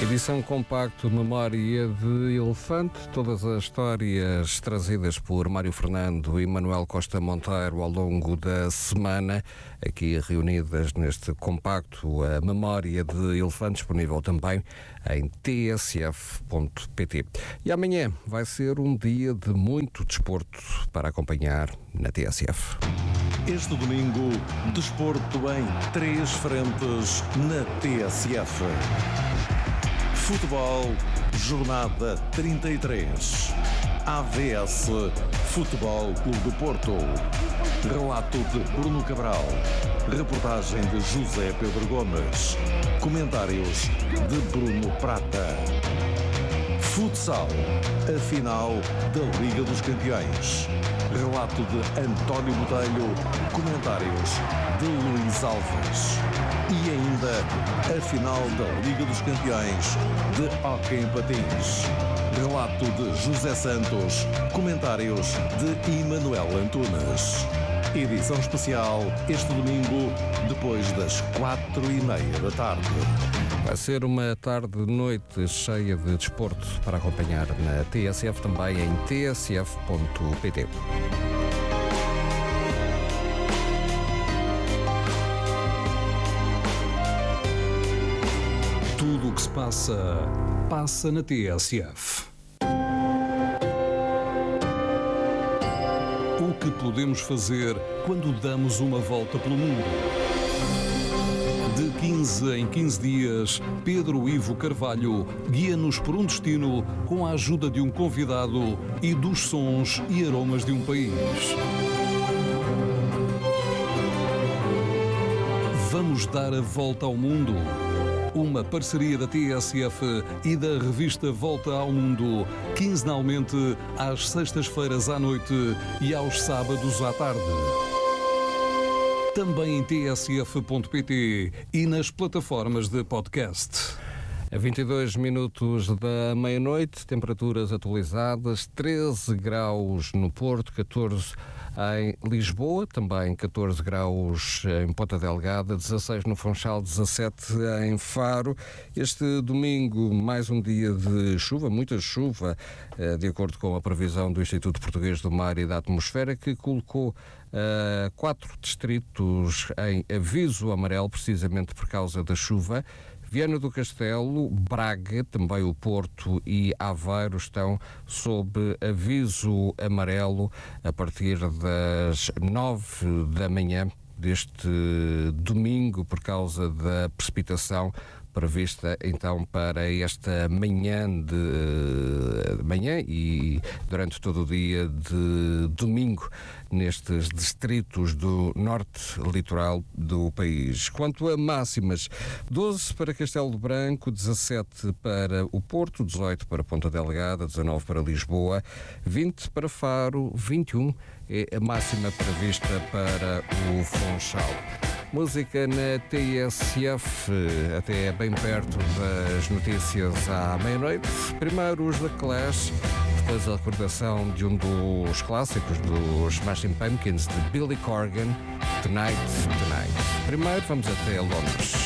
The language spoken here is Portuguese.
Edição compacto Memória de Elefante, todas as histórias trazidas por Mário Fernando e Manuel Costa Monteiro ao longo da semana, aqui reunidas neste compacto, a Memória de Elefante, disponível também em tsf.pt. E amanhã vai ser um dia de muito desporto para acompanhar na TSF. Este domingo, desporto em 3 frentes na TSF. Futebol, jornada 33. AVS Futebol Clube do Porto. Relato de Bruno Cabral. Reportagem de José Pedro Gomes. Comentários de Bruno Prata. Futsal, a final da Liga dos Campeões. Relato de António Botelho. Comentários de Luís Alves. E ainda a final da Liga dos Campeões de Hóquei em Patins. Relato de José Santos. Comentários de Emanuel Antunes. Edição especial este domingo, depois das 4:30 da tarde. Vai ser uma tarde-noite cheia de desporto para acompanhar na TSF, também em tsf.pt. Tudo o que se passa, passa na TSF. O que podemos fazer quando damos uma volta pelo mundo? De 15 em 15 dias, Pedro Ivo Carvalho guia-nos por um destino com a ajuda de um convidado e dos sons e aromas de um país. Vamos dar a volta ao mundo. Uma parceria da TSF e da revista Volta ao Mundo, quinzenalmente às sextas-feiras à noite e aos sábados à tarde. Também em tsf.pt e nas plataformas de podcast. A 22 minutos da meia-noite, temperaturas atualizadas, 13 graus no Porto, 14 em Lisboa, também 14 graus em Ponta Delgada, 16 no Funchal, 17 em Faro. Este domingo, mais um dia de chuva, muita chuva, de acordo com a previsão do Instituto Português do Mar e da Atmosfera, que colocou 4 distritos em aviso amarelo, precisamente por causa da chuva. Viana do Castelo, Braga, também o Porto e Aveiro estão sob aviso amarelo a partir das 9 da manhã deste domingo, por causa da precipitação prevista então para esta manhã e durante todo o dia de domingo nestes distritos do norte litoral do país. Quanto a máximas, 12 para Castelo Branco, 17 para o Porto, 18 para Ponta Delgada, 19 para Lisboa, 20 para Faro, 21 é a máxima prevista para o Funchal. Música na TSF, até bem perto das notícias à meia-noite. Primeiro os The Clash, depois a recordação de um dos clássicos dos Smashing Pumpkins, de Billy Corgan, Tonight, Tonight. Primeiro vamos até Londres.